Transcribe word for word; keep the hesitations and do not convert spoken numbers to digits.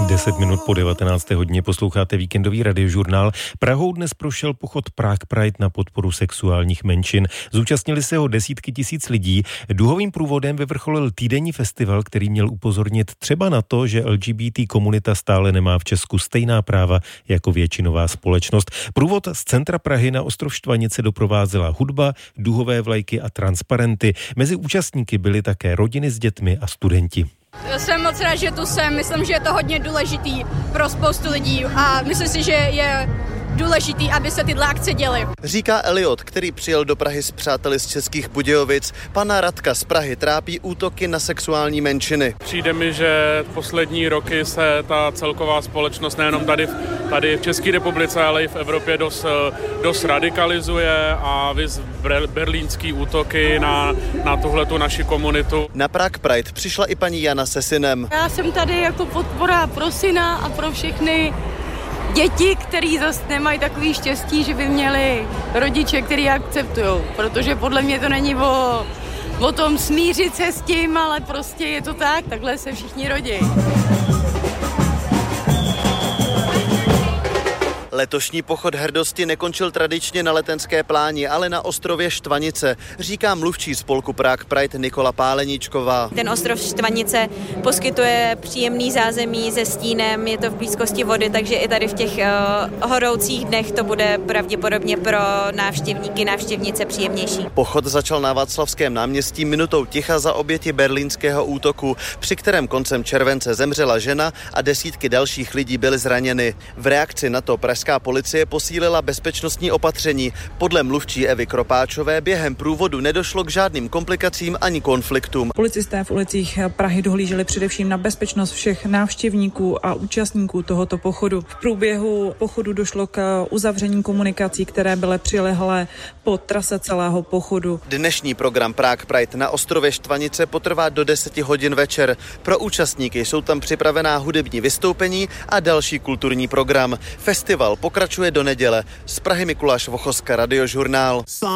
Deset minut po devatenácté hodině posloucháte víkendový radiožurnál. Prahou dnes prošel pochod Prague Pride na podporu sexuálních menšin. Zúčastnili se ho desítky tisíc lidí. Duhovým průvodem vyvrcholil týdenní festival, který měl upozornit třeba na to, že L G B T komunita stále nemá v Česku stejná práva jako většinová společnost. Průvod z centra Prahy na ostrov Štvanice doprovázela hudba, duhové vlajky a transparenty. Mezi účastníky byly také rodiny s dětmi a studenti. Jsem moc rád, že tu jsem. Myslím, že je to hodně důležitý pro spoustu lidí a myslím si, že je důležitý, aby se tyhle akce děly. Říká Eliot, který přijel do Prahy s přáteli z Českých Budějovic. Pana Radka z Prahy trápí útoky na sexuální menšiny. Přijde mi, že poslední roky se ta celková společnost nejenom tady, tady v České republice, ale i v Evropě dost, dost radikalizuje a vys berlínský útoky na, na tuhletu naši komunitu. Na Prague Pride přišla i paní Jana se synem. Já jsem tady jako podpora pro syna a pro všechny děti, který zase nemají takový štěstí, že by měli rodiče, který akceptujou, protože podle mě to není o, o tom smířit se s tím, ale prostě je to tak, takhle se všichni rodí. Letošní pochod hrdosti nekončil tradičně na Letenské pláni, ale na ostrově Štvanice, říká mluvčí spolku Prague Pride Nikola Páleníčková. Ten ostrov Štvanice poskytuje příjemný zázemí se stínem, je to v blízkosti vody, takže i tady v těch uh, horoucích dnech to bude pravděpodobně pro návštěvníky, návštěvnice příjemnější. Pochod začal na Václavském náměstí minutou ticha za oběti berlínského útoku, při kterém koncem července zemřela žena a desítky dalších lidí byly zraněny. V reakci na to pražská policie posílila bezpečnostní opatření. Podle mluvčí Evy Kropáčové během průvodu nedošlo k žádným komplikacím ani konfliktům. Policisté v ulicích Prahy dohlíželi především na bezpečnost všech návštěvníků a účastníků tohoto pochodu. V průběhu pochodu došlo k uzavření komunikací, které byly přilehlé po trase celého pochodu. Dnešní program Prague Pride na ostrově Štvanice potrvá do deseti hodin večer. Pro účastníky jsou tam připravená hudební vystoupení a další kulturní program. Festival pokračuje do neděle. Z Prahy Mikuláš Vochoska, Radiožurnál.